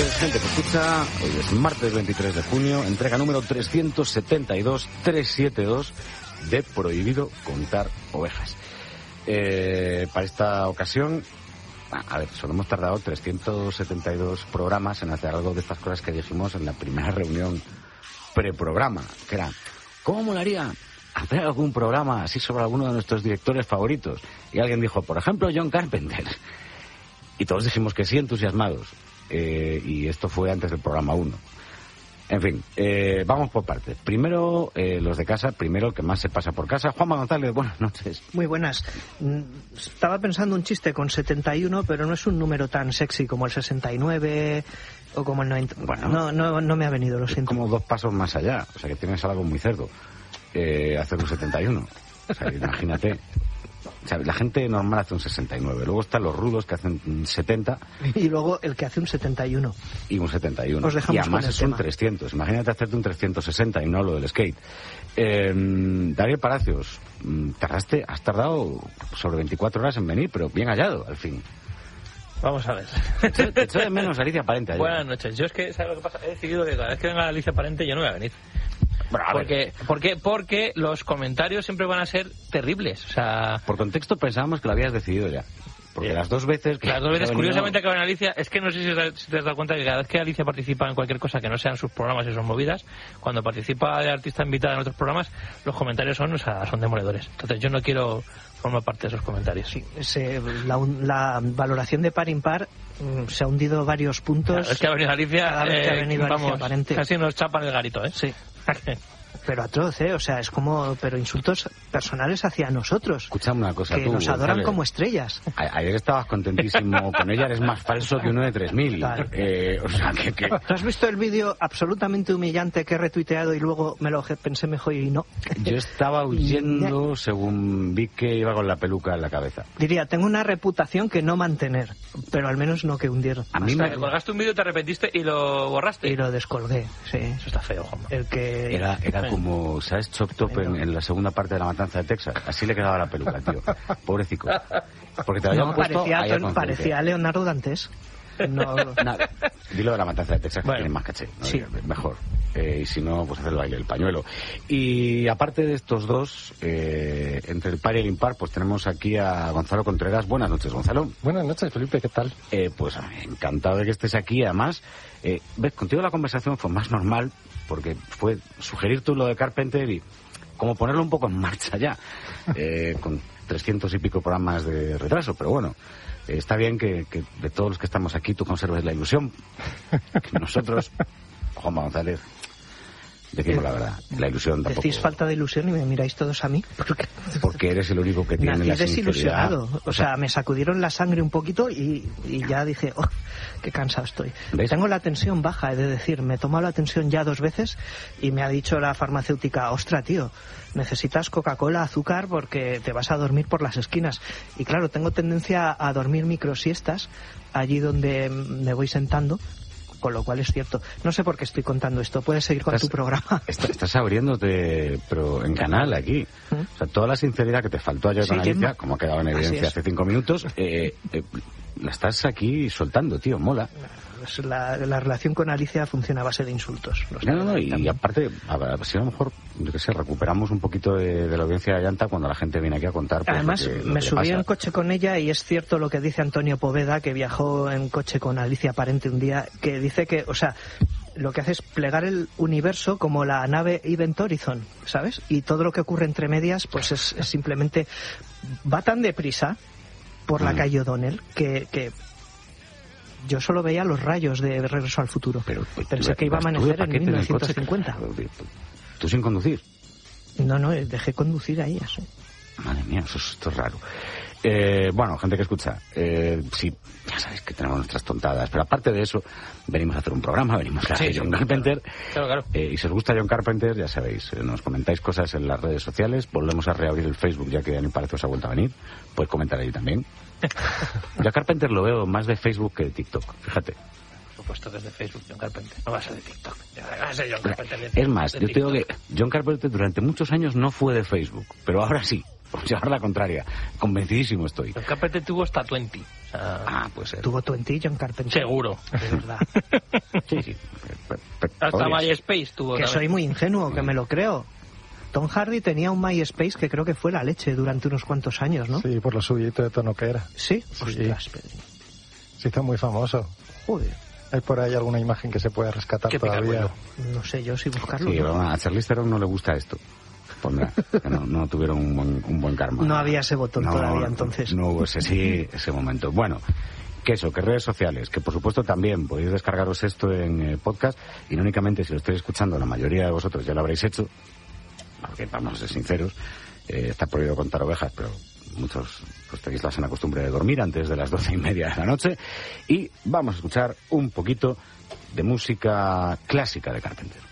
noches, gente que escucha. Hoy es martes 23 de junio, entrega número 372 de Prohibido Contar Ovejas. Para esta ocasión, a ver, solo hemos tardado 372 programas en hacer algo de estas cosas que dijimos en la primera reunión preprograma, que era, ¿cómo molaría hacer algún programa así sobre alguno de nuestros directores favoritos? Y alguien dijo, por ejemplo, John Carpenter. Y todos dijimos que sí, entusiasmados. Y esto fue antes del programa 1. En fin, vamos por partes. Primero, los de casa. Primero, el que más se pasa por casa. Juanma González, buenas noches. Muy buenas. Estaba pensando un chiste con 71, pero no es un número tan sexy como el 69 o como el 90. Bueno, no me ha venido, lo siento. Como 2 pasos más allá. O sea, que tienes algo muy cerdo. Hacer un 71. O sea, imagínate. O sea, la gente normal hace un 69. Luego están los rudos que hacen un 70. Y luego el que hace un 71. Y un 71. Y además es un 300. Imagínate hacerte un 360 y no lo del skate. Daniel Palacios, has tardado sobre 24 horas en venir, pero bien hallado, al fin. Vamos a ver. Te echo de menos Alicia Parente ayer. Buenas noches. Yo es que, ¿sabes lo que pasa? He decidido que cada vez que venga Alicia Parente yo no voy a venir. Bueno, porque los comentarios siempre van a ser terribles. O sea, por contexto pensábamos que lo habías decidido ya. Porque las dos veces, curiosamente, que ven Alicia, es que no sé si te has dado cuenta que cada vez que Alicia participa en cualquier cosa que no sean sus programas y sus movidas, cuando participa de artista invitada en otros programas, los comentarios son demoledores. Entonces yo no quiero formar parte de esos comentarios. Sí, la valoración de par impar se ha hundido varios puntos. Claro, es que ha venido Alicia, cada vez que ha venido Alicia Parente. Casi nos chapan el garito, ¿eh? Sí. Pero atroz, o sea, es como, pero insultos personales hacia nosotros. Escuchame una cosa, que tú, nos adoran, González, como estrellas. Ayer estabas contentísimo con ella, eres más falso que uno de 3000. Claro. O sea, que... ¿Tú has visto el vídeo absolutamente humillante que he retuiteado y luego me lo pensé mejor y no? Yo estaba huyendo según vi que iba con la peluca en la cabeza. Diría, tengo una reputación que no mantener, pero al menos no que hundir. A mí me colgaste un vídeo, te arrepentiste y lo borraste. Y lo descolgué, sí. Eso está feo, Juan. El que... Era como, ¿sabes? Chop Top en la segunda parte de La Matanza de Texas. Así le quedaba la peluca, tío. Pobrecito. Porque te lo habían puesto... Parecía a Leonardo Dantes. No. Nada. Dilo de La Matanza de Texas, que tiene más caché, ¿no? Sí. Mejor. Y si no, pues hacer el baile, el pañuelo. Y aparte de estos dos, entre el par y el impar, pues tenemos aquí a Gonzalo Contreras. Buenas noches, Gonzalo. Buenas noches, Felipe, ¿qué tal? Pues encantado de que estés aquí. Además, ves, contigo la conversación fue más normal, porque fue sugerir tú lo de Carpenter y como ponerlo un poco en marcha ya, con 300 y pico programas de retraso, pero bueno. Está bien que de todos los que estamos aquí tú conserves la ilusión. Que nosotros, Juanma González, decimos la verdad, la ilusión tampoco. Decís falta de ilusión y me miráis todos a mí. Porque eres el único que tiene la sinceridad. Desilusionado. O sea, me sacudieron la sangre un poquito y ya dije, oh, qué cansado estoy. ¿Ves? Tengo la tensión baja, he de decir. Me he tomado la tensión ya 2 veces y me ha dicho la farmacéutica, ostra, tío, necesitas Coca-Cola, azúcar, porque te vas a dormir por las esquinas. Y claro, tengo tendencia a dormir microsiestas allí donde me voy sentando, con lo cual es cierto. No sé por qué estoy contando esto. Puedes seguir con tu programa. Estás abriéndote, pero en canal aquí. O sea, toda la sinceridad que te faltó ayer con Alicia, como ha quedado en evidencia hace 5 minutos, la estás aquí soltando, tío, mola. La relación con Alicia funciona a base de insultos. No, y aparte, a ver si a lo mejor, yo qué sé, recuperamos un poquito de la audiencia de Llanta cuando la gente viene aquí a contar. Pues, además, me subí en coche con ella y es cierto lo que dice Antonio Poveda, que viajó en coche con Alicia Parente un día, que dice que, o sea, lo que hace es plegar el universo como la nave Event Horizon, ¿sabes? Y todo lo que ocurre entre medias, pues es simplemente... Va tan deprisa por la calle O'Donnell que yo solo veía los rayos de Regreso al Futuro. Pero pensé que iba a amanecer en 1950. ¿Tú sin conducir? No, dejé conducir ahí, eso. Madre mía, esto es raro. Bueno, gente que escucha, sí, ya sabéis que tenemos nuestras tontadas, pero aparte de eso, venimos a hacer un programa, venimos a hacer John Carpenter. Claro. Y si os gusta John Carpenter, ya sabéis, nos comentáis cosas en las redes sociales, volvemos a reabrir el Facebook, ya que Daniel Palacios ha vuelto a venir, puedes comentar ahí también. Yo a Carpenter lo veo más de Facebook que de TikTok, fíjate. Por supuesto que es de Facebook, John Carpenter, no va a ser de TikTok. Va a ser John Carpenter es más, yo te digo que John Carpenter durante muchos años no fue de Facebook, pero ahora sí. llevar la contraria. Convencidísimo estoy. El Carpenter tuvo hasta 20. O sea, Puede ser. Tuvo 20 John Carpenter. seguro. De verdad. Sí. Hasta Podrías. MySpace tuvo. Que también. soy muy ingenuo, que me lo creo. Tom Hardy tenía un MySpace que creo que fue la leche durante unos cuantos años, ¿no? Sí, por lo subidito de tono que era. ¿Sí? Sí. Ostras, Pedro. Se hizo muy famoso. Joder. Hay por ahí alguna imagen que se pueda rescatar Qué todavía. picacuelo. No sé yo si buscarlo. Sí, ¿no? a Charlize Theron no le gusta esto. Pondrá, que no tuvieron un buen karma. No había ese botón todavía, entonces. No hubo ese momento. Bueno, que redes sociales, que por supuesto también podéis descargaros esto en podcast, y no únicamente si lo estáis escuchando, la mayoría de vosotros ya lo habréis hecho, porque vamos a ser sinceros, está prohibido contar ovejas, pero muchos pues tenéis la sana costumbre de dormir antes de las 12:30 de la noche, y vamos a escuchar un poquito de música clásica de Carpenter.